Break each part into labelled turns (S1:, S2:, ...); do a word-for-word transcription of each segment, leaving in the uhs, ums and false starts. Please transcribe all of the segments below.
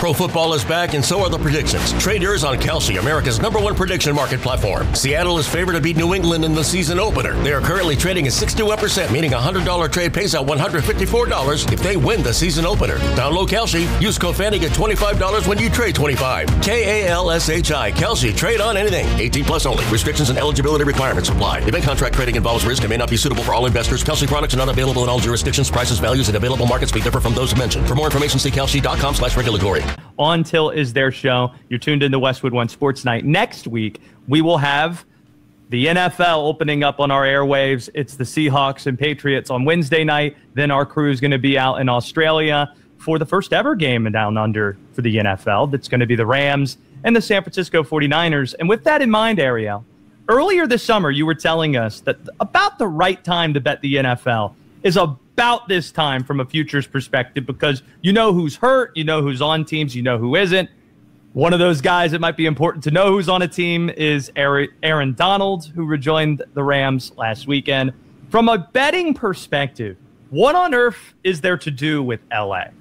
S1: Pro football is back and so are the predictions. Trade yours on Kalshi, America's number one prediction market platform. Seattle is favored to beat New England in the season opener. They are currently trading at sixty-one percent, meaning a one hundred dollars trade pays out one hundred fifty-four dollars if they win the season opener. Download Kalshi. Use code Fanny, get twenty-five dollars when you trade twenty-five. K A L S H I. Kalshi. Trade on anything. eighteen plus only. Restrictions and eligibility requirements apply. Event contract trading involves risk and may not be suitable for all investors. Kalshi products are not available in all jurisdictions. Prices, values, and available markets may differ from those mentioned. For more information, see Kalshi.com slash regulatory.
S2: On Till is their show. You're tuned into Westwood One Sports Night. Next week, we will have the N F L opening up on our airwaves. It's the Seahawks and Patriots on Wednesday night. Then our crew is going to be out in Australia for the first ever game down under for the N F L. That's going to be the Rams and the San Francisco forty-niners. And with that in mind, Ariel, earlier this summer, you were telling us that about the right time to bet the N F L is about this time from a futures perspective, because you know who's hurt, you know who's on teams, you know who isn't. One of those guys that might be important to know who's on a team is Aaron Donald, who rejoined the Rams last weekend. From a betting perspective, what on earth is there to do with L A?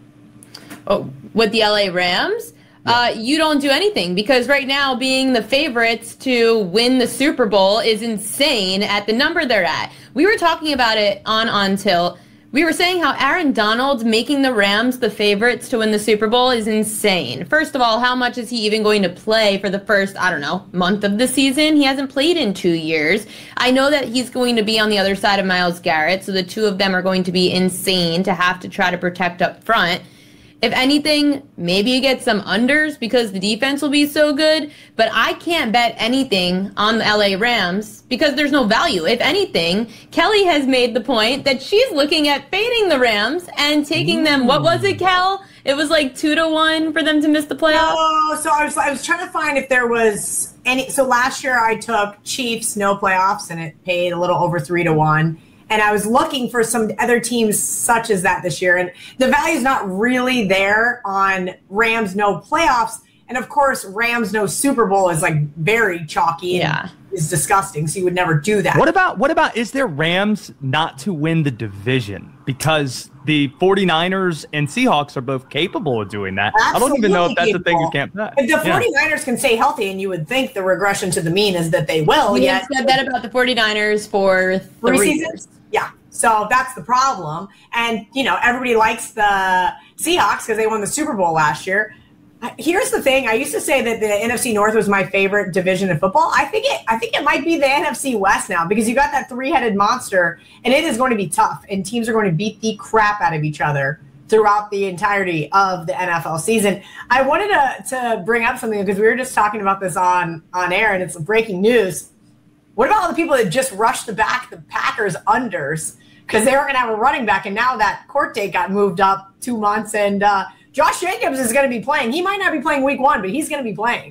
S3: Oh, with the L A Rams? Uh, you don't do anything, because right now being the favorites to win the Super Bowl is insane at the number they're at. We were talking about it on Until. We were saying how Aaron Donald making the Rams the favorites to win the Super Bowl is insane. First of all, how much is he even going to play for the first, I don't know, month of the season? He hasn't played in two years. I know that he's going to be on the other side of Myles Garrett, so the two of them are going to be insane to have to try to protect up front. If anything, maybe you get some unders because the defense will be so good, but I can't bet anything on the L A Rams because there's no value. If anything, Kelly has made the point that she's looking at fading the Rams and taking them, what was it, Kel? It was like two to one for them to miss the playoffs?
S4: Oh, so I was, I was trying to find if there was any. So last year I took Chiefs, no playoffs, and it paid a little over three to one. And I was looking for some other teams such as that this year. And the value is not really there on Rams no playoffs. And, of course, Rams no Super Bowl is, like, very chalky.
S3: Yeah.
S4: Is disgusting, so you would never do that.
S2: What about, what about is there Rams not to win the division? Because the forty-niners and Seahawks are both capable of doing that.
S4: Absolutely.
S2: I don't even know if that's capable. A thing you can't bet.
S4: If the forty-niners yeah. can stay healthy, and you would think the regression to the mean is that they will.
S3: We
S4: yet
S3: have said that about the forty-niners for three, three seasons. Years.
S4: Yeah. So that's the problem. And, you know, everybody likes the Seahawks because they won the Super Bowl last year. Here's the thing. I used to say that the N F C North was my favorite division in football. I think it I think it might be the N F C West now because you got that three-headed monster, and it is going to be tough, and teams are going to beat the crap out of each other throughout the entirety of the N F L season. I wanted to, to bring up something because we were just talking about this on, on air, and it's breaking news. What about all the people that just rushed to back the Packers unders because they were going to have a running back, and now that court date got moved up two months, and uh, Josh Jacobs is going to be playing. He might not be playing week one, but he's going to be playing.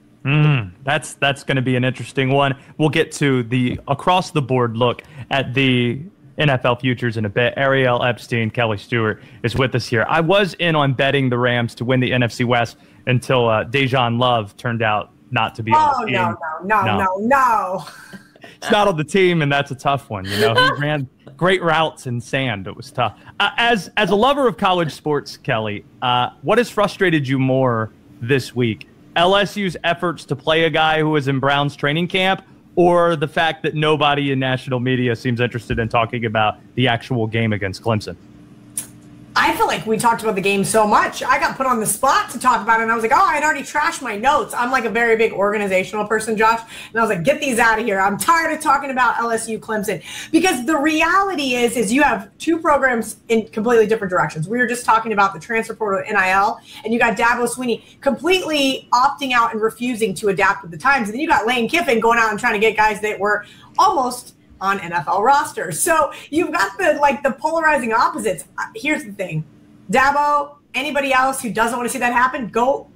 S2: Mm, that's that's going to be an interesting one. We'll get to the across-the-board look at the N F L futures in a bit. Ariel Epstein, Kelly Stewart is with us here. I was in on betting the Rams to win the N F C West until uh, Dejan Love turned out not to be
S4: oh,
S2: on the team.
S4: Oh, no, no, no, no, no.
S2: It's not on the team, and that's a tough one. You know, he ran great routes in sand. It was tough. Uh, as as a lover of college sports, Kelly, uh, what has frustrated you more this week? L S U's efforts to play a guy who was in Brown's training camp, or the fact that nobody in national media seems interested in talking about the actual game against Clemson?
S4: I feel like we talked about the game so much. I got put on the spot to talk about it, and I was like, oh, I'd already trashed my notes. I'm like a very big organizational person, Josh. And I was like, get these out of here. I'm tired of talking about L S U Clemson. Because the reality is, is you have two programs in completely different directions. We were just talking about the transfer portal N I L, and you got Dabo Swinney completely opting out and refusing to adapt with the times. And then you got Lane Kiffin going out and trying to get guys that were almost on N F L rosters. So you've got the like the polarizing opposites. Here's the thing. Dabo, anybody else who doesn't want to see that happen, go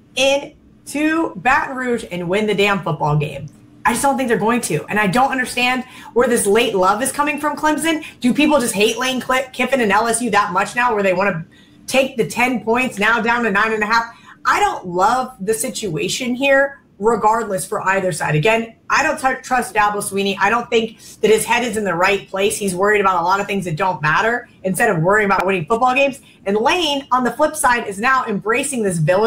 S4: into Baton Rouge and win the damn football game. I just don't think they're going to. And I don't understand where this late love is coming from Clemson. Do people just hate Lane Kiffin and L S U that much now where they want to take the ten points now down to nine and a half? I don't love the situation here regardless for either side. Again, I don't t- trust Dabo Swinney. I don't think that his head is in the right place. He's worried about a lot of things that don't matter instead of worrying about winning football games. And Lane, on the flip side, is now embracing this villain